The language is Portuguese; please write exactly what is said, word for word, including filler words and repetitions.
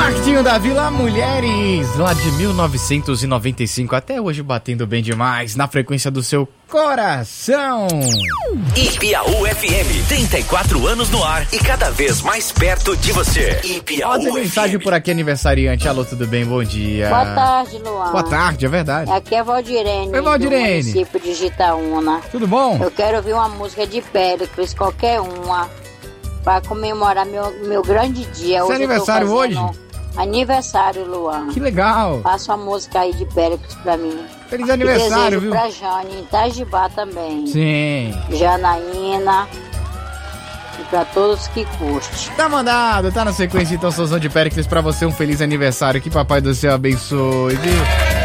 Martinho da Vila Mulheres, lá de mil novecentos e noventa e cinco, até hoje batendo bem demais na frequência do seu coração. Ipiaú F M, trinta e quatro anos no ar e cada vez mais perto de você. Ipiaú Ó, tem mensagem F M. por aqui, aniversariante. Alô, tudo bem? Bom dia. Boa tarde, Luan. Boa tarde, é verdade. Aqui é Valdirene, Oi, Valdirene. do município de Jitaúna. Tudo bom? Eu quero ouvir uma música de Péricles, qualquer uma, para comemorar meu, meu grande dia. Seu Hoje aniversário eu tô fazendo hoje? Aniversário, Luan. Que legal. Passa uma música aí de Péricles pra mim. Feliz aniversário, e desejo viu? pra Jane, em Itajibá também. Sim. Janaína. E pra todos que curtem. Tá mandado, tá na sequência então, Sozão de Péricles, pra você um feliz aniversário, que papai do céu abençoe, viu?